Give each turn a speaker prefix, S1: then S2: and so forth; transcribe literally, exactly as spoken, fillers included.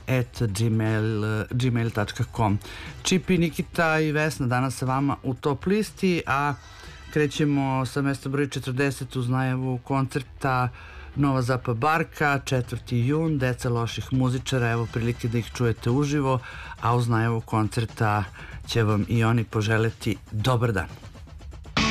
S1: at gmail tačka com. Čipi, Nikita i Vesna danas sa vama u top listi, a krećemo sa mesta broj četrdeset uz najavu koncerta Nova Zapa Barka, četvrti jun, Deca loših muzičara, evo prilike da ih čujete uživo, a uz najavu koncerta će vam i oni poželeti dobar dan.